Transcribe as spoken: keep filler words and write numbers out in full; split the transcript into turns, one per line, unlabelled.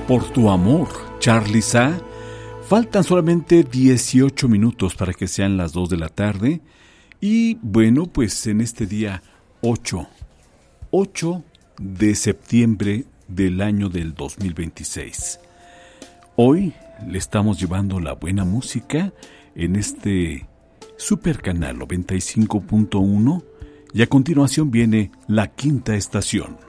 Por tu amor, Charly Sa. Faltan solamente dieciocho minutos para que sean las dos de la tarde. Y bueno, pues en este día ocho de septiembre del año del dos mil veintiséis. Hoy le estamos llevando la buena música en este super canal noventa y cinco punto uno y a continuación viene La Quinta Estación.